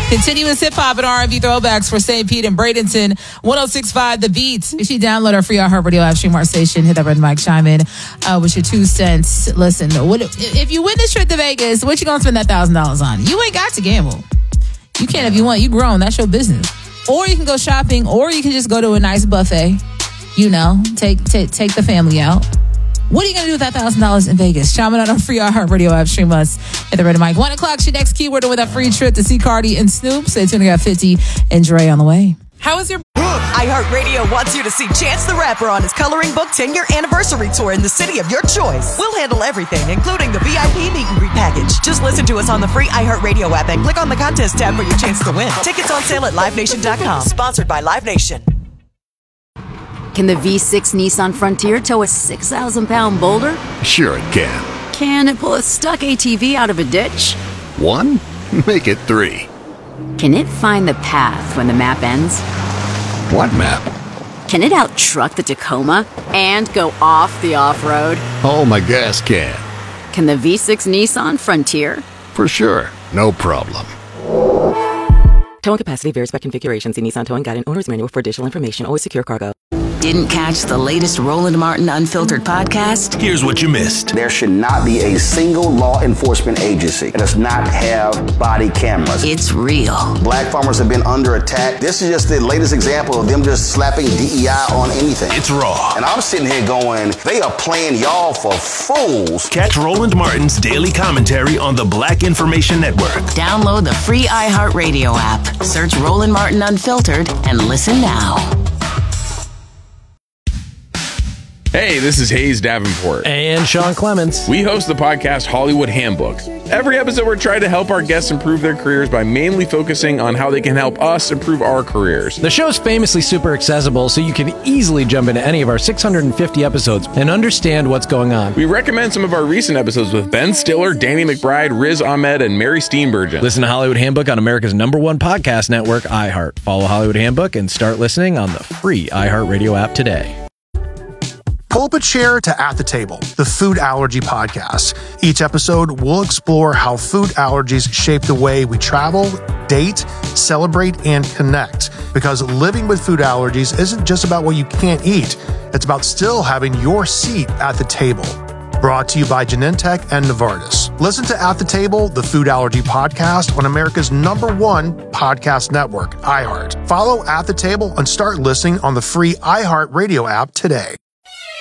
Continuous hip-hop and R&B throwbacks for St. Pete and Bradenton. 106.5 The Beat. You should download our free iHeartRadio app, stream our station, hit that red mic, chime in with your 2 cents. Listen, if you win this trip to Vegas, what you going to spend that $1,000 on? You ain't got to gamble. You can if you want. You grown. That's your business. Or you can go shopping, or you can just go to a nice buffet. You know, take the family out. What are you going to do with that $1,000 in Vegas? Chime in on our free iHeartRadio app. Stream us at the red mic. 1 o'clock, your next keyword to win that free trip to see Cardi and Snoop. Stay tuned. I got 50 and Dre on the way. How is your... iHeartRadio wants you to see Chance the Rapper on his Coloring Book 10-year anniversary tour in the city of your choice. We'll handle everything, including the VIP meet and greet package. Just listen to us on the free iHeartRadio app and click on the contest tab for your chance to win. Tickets on sale at LiveNation.com. Sponsored by Live Nation. Can the V6 Nissan Frontier tow a 6,000-pound boulder? Sure it can. Can it pull a stuck ATV out of a ditch? 1? Make it 3. Can it find the path when the map ends? What map? Can it out-truck the Tacoma and go off the off-road? Oh, my gas can. Can the V6 Nissan Frontier? For sure. No problem. Towing capacity varies by configuration. See Nissan Towing Guide and Owner's Manual for additional information. Always secure cargo. Didn't catch the latest Roland Martin Unfiltered podcast? Here's what you missed. There should not be a single law enforcement agency that does not have body cameras. It's real. Black farmers have been under attack. This is just the latest example of them just slapping DEI on anything. It's raw. And I'm sitting here going, they are playing y'all for fools. Catch Roland Martin's daily commentary on the Black Information Network. Download the free iHeartRadio app. Search Roland Martin Unfiltered and listen now. Hey, this is Hayes Davenport. And Sean Clements. We host the podcast Hollywood Handbook. Every episode, we're trying to help our guests improve their careers by mainly focusing on how they can help us improve our careers. The show's famously super accessible, so you can easily jump into any of our 650 episodes and understand what's going on. We recommend some of our recent episodes with Ben Stiller, Danny McBride, Riz Ahmed, and Mary Steenburgen. Listen to Hollywood Handbook on America's #1 podcast network, iHeart. Follow Hollywood Handbook and start listening on the free iHeartRadio app today. Pull up a chair to At the Table, the food allergy podcast. Each episode, we'll explore how food allergies shape the way we travel, date, celebrate, and connect. Because living with food allergies isn't just about what you can't eat. It's about still having your seat at the table. Brought to you by Genentech and Novartis. Listen to At the Table, the food allergy podcast on America's #1 podcast network, iHeart. Follow At the Table and start listening on the free iHeartRadio app today.